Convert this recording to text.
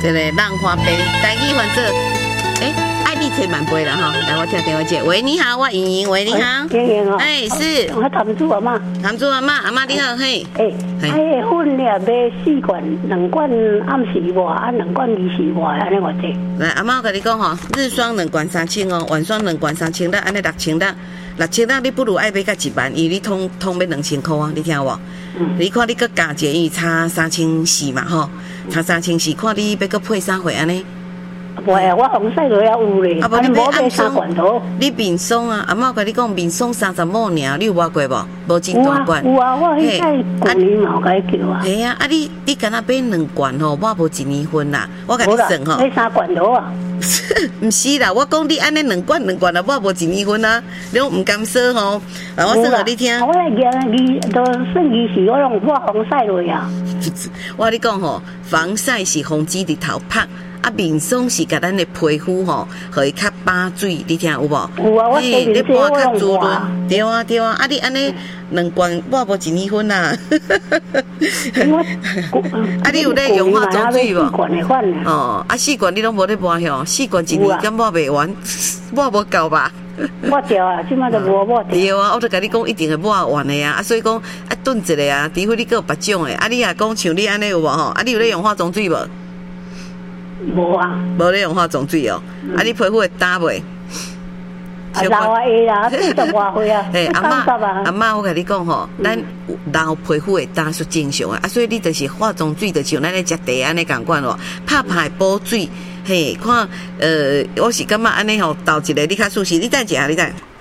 这个浪花杯，台语翻做爱丽切满杯了哈。来，我听电话接。喂，你好，我莹莹。喂，你好。 莹莹哦。 是。 我谈住阿妈。 谈住阿妈，阿妈你好，嘿。 粉了买4罐，2罐暗时外，2罐日时外，安尼偌济。 来，阿妈我跟你讲吼，日霜2罐3000哦，晚霜2罐3000的，安尼6000的，6000的你不如爱买到1万，因为你通买2000块啊，你听有无？你看你搁加一个，因为差3400嘛吼，差3400，看你要搁配啥货安尼？ 不会，我防晒都要有咧。啊， 无你买 3罐头。你面霜啊，阿妈跟你讲面霜30毛尔，你有买过无？无真大罐。 有啊，我迄个旧年嘛有甲伊叫啊。 系啊，你敢若买2罐吼，我无1年份啦，我甲你算吼。 买3罐头啊。 唔是啦，我讲你安尼2罐啊，我无1年份啊，你唔甘说吼。啊，我算互你听。 我都算20时，我拢抹防晒落啊。 我跟你讲吼，防晒是防止日头晒。啊，面霜是甲咱的皮肤吼，互伊较把水，你听有无？ 有啊，我洗面霜我拢有啊。 对啊，对啊，啊你安尼2罐，我无1年份啦。啊，你有咧用化妆水无？哦，啊4罐你拢无咧抹吼，4罐1年敢抹袂完，抹无够吧？ 抹掉啊，即马都无抹掉。 对啊，我都甲你讲一定会抹完的啊，所以讲啊炖一个啊，除非你有别种的，啊你也讲像你安尼有无吼？啊你有咧用化妆水无？ 无啊， 无咧用化妆水哦，啊你皮肤会干袂？ 老啊会啦，40外岁啊。 阿妈，我甲你讲吼，咱老皮肤会干是正常啊，所以你就是化妆水，就像咱咧食茶安尼共款咯，拍拍补水，嘿，看我是感觉安尼吼，倒一个你较舒适，你再食，你再。